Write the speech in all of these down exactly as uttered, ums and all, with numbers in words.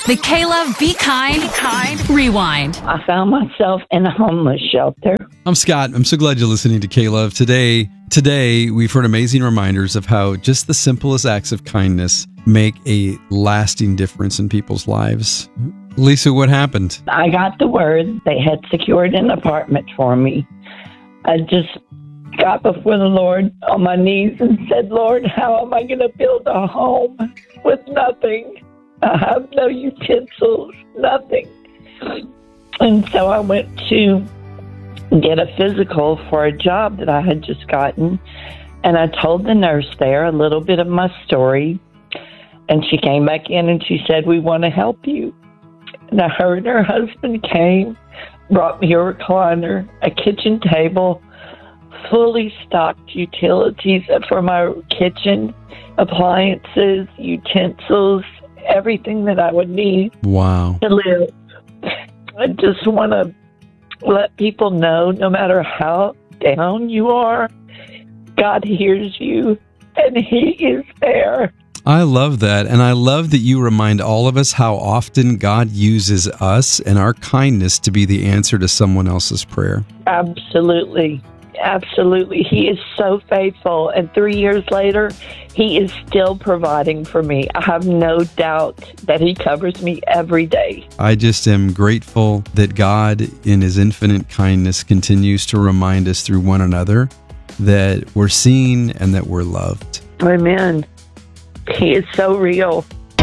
The K-Love Be Kind, Be Kind Rewind. I found myself in a homeless shelter. I'm Scott. I'm so glad you're listening to K-Love. Today, today, we've heard amazing reminders of how just the simplest acts of kindness make a lasting difference in people's lives. Lisa, what happened? I got the word they had secured an apartment for me. I just got before the Lord on my knees and said, Lord, how am I going to build a home with nothing? I have no utensils, nothing. And so I went to get a physical for a job that I had just gotten. And I told the nurse there a little bit of my story. And she came back in and she said, we want to help you. And I heard her husband came, brought me a recliner, a kitchen table, fully stocked utilities for my kitchen, appliances, utensils, everything that I would need Wow. to live. I just want to let people know, no matter how down you are, God hears you and He is there. I love that. And I love that you remind all of us how often God uses us and our kindness to be the answer to someone else's prayer. Absolutely. Absolutely. He is so faithful. And three years later, He is still providing for me. I have no doubt that He covers me every day. I just am grateful that God, in His infinite kindness, continues to remind us through one another that we're seen and that we're loved. Amen. He is so real.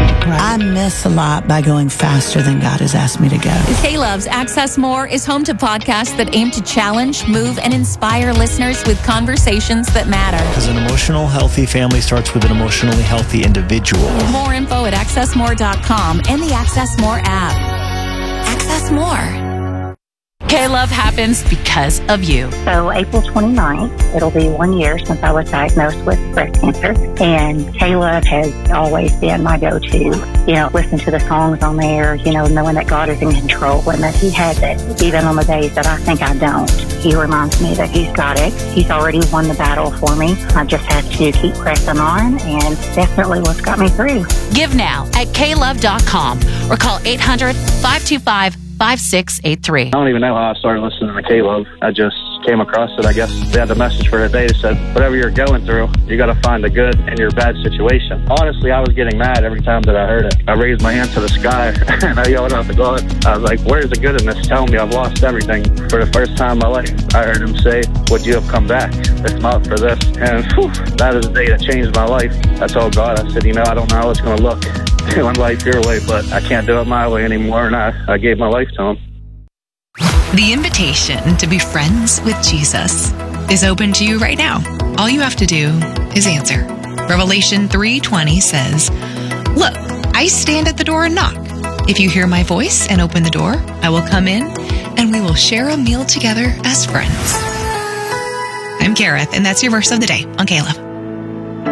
I miss a lot by going faster than God has asked me to go. K-Love's Access More is home to podcasts that aim to challenge, move, and inspire listeners with conversations that matter. Because an emotional, healthy family starts with an emotionally healthy individual. More info at access more dot com and the Access More app. Access More. K-Love happens because of you. So April twenty-ninth, it'll be one year since I was diagnosed with breast cancer. And K-Love has always been my go-to. You know, listen to the songs on there, you know, knowing that God is in control and that He has it, even on the days that I think I don't. He reminds me that He's got it. He's already won the battle for me. I just have to keep pressing on, and definitely what's got me through. Give now at K love dot com or call eight hundred, five two five, five six eight three. I don't even know how I started listening to K-Love. I just came across it. I guess they had the message for today that said, whatever you're going through, you got to find the good in your bad situation. Honestly, I was getting mad every time that I heard it. I raised my hand to the sky and I yelled out to God. I was like, where's the good in this? Tell me I've lost everything. For the first time in my life, I heard Him say, would you have come back if not for this? And whew, that is the day that changed my life. I told God, I said, you know, I don't know how it's going to look doing life your way, but I can't do it my way anymore, and I, I gave my life to Him. The invitation to be friends with Jesus is open to you right now. All you have to do is answer. Revelation three twenty says, look, I stand at the door and knock. If you hear my voice and open the door, I will come in and we will share a meal together as friends. I'm Gareth, and that's your verse of the day on K-Love.